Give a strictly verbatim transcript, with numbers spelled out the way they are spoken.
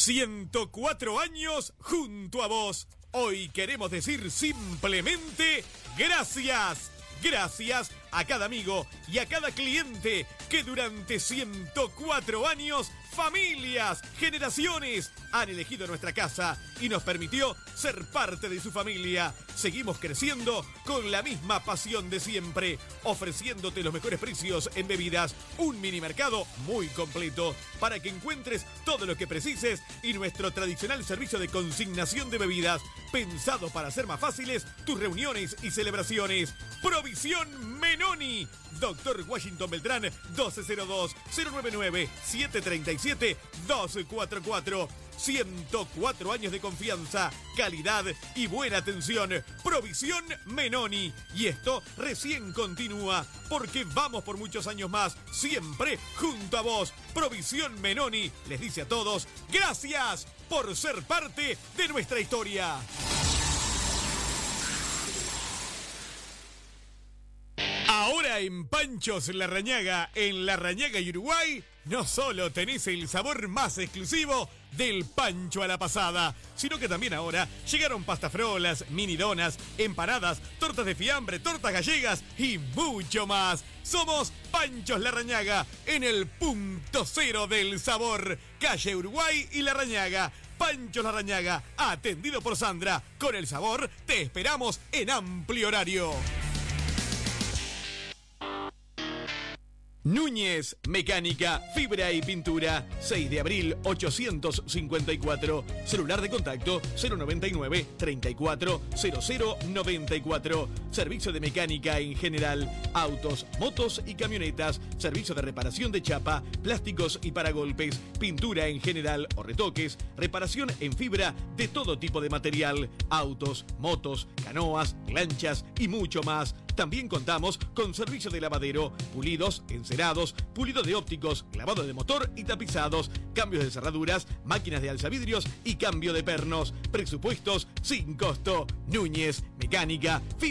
ciento cuatro años junto a vos. Hoy queremos decir simplemente gracias. Gracias a cada amigo y a cada cliente que durante ciento cuatro años, familias, generaciones han elegido nuestra casa y nos permitió ser parte de su familia. Seguimos creciendo con la misma pasión de siempre, ofreciéndote los mejores precios en bebidas, un mini mercado muy completo para que encuentres todo lo que precises y nuestro tradicional servicio de consignación de bebidas, pensado para hacer más fáciles tus reuniones y celebraciones. Provisión Menoni, Doctor Washington Beltrán, doce cero dos, cero nueve nueve, siete tres siete, dos cuatro cuatro. ciento cuatro años de confianza, calidad y buena atención. Provisión Menoni. Y esto recién continúa, porque vamos por muchos años más, siempre junto a vos. Provisión Menoni les dice a todos, gracias por ser parte de nuestra historia. Ahora en Panchos Larrañaga, en Larrañaga y Uruguay, no solo tenés el sabor más exclusivo del pancho a la pasada, sino que también ahora llegaron pastafrolas, mini donas, empanadas, tortas de fiambre, tortas gallegas y mucho más. Somos Panchos Larrañaga, en el punto cero del sabor. Calle Uruguay y Larrañaga. Panchos Larrañaga, atendido por Sandra. Con el sabor te esperamos en amplio horario. Núñez Mecánica, Fibra y Pintura, seis de abril ochocientos cincuenta y cuatro. Celular de contacto cero noventa y nueve, treinta y cuatro, cero cero noventa y cuatro. Servicio de mecánica en general, autos, motos y camionetas. Servicio de reparación de chapa, plásticos y paragolpes. Pintura en general o retoques. Reparación en fibra de todo tipo de material. Autos, motos, canoas, lanchas y mucho más. También contamos con servicio de lavadero, pulidos, encerados, pulido de ópticos, lavado de motor y tapizados, cambios de cerraduras, máquinas de alzavidrios y cambio de pernos. Presupuestos sin costo. Núñez Mecánica,